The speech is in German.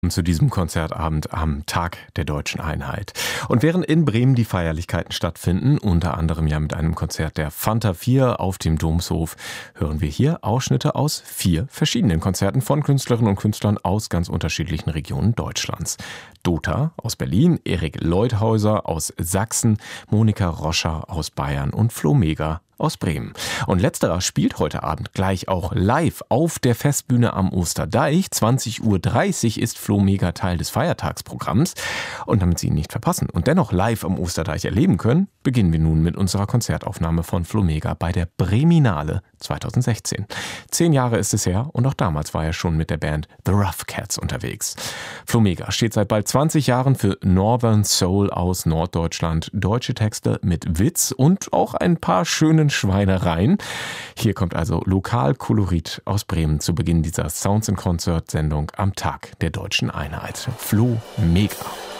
Zu diesem Konzertabend am Tag der Deutschen Einheit. Und während in Bremen die Feierlichkeiten stattfinden, unter anderem ja mit einem Konzert der Fanta 4 auf dem Domshof, hören wir hier Ausschnitte aus 4 verschiedenen Konzerten von Künstlerinnen und Künstlern aus ganz unterschiedlichen Regionen Deutschlands. Dota aus Berlin, Erik Leuthäuser aus Sachsen, Monika Roscher aus Bayern und Flo Mega aus Bremen. Und letzterer spielt heute Abend gleich auch live auf der Festbühne am Osterdeich. 20:30 Uhr ist Flo Mega Teil des Feiertagsprogramms. Und damit Sie ihn nicht verpassen und dennoch live am Osterdeich erleben können, beginnen wir nun mit unserer Konzertaufnahme von Flo Mega bei der Breminale 2016. 10 Jahre ist es her und auch damals war er schon mit der Band The Rough Cats unterwegs. Flo Mega steht seit bald 20 Jahren für Northern Soul aus Norddeutschland, deutsche Texte mit Witz und auch ein paar schönen Schweinereien. Hier kommt also Lokalkolorit aus Bremen zu Beginn dieser Sounds in Concert Sendung am Tag der Deutschen Einheit. Flo Mega.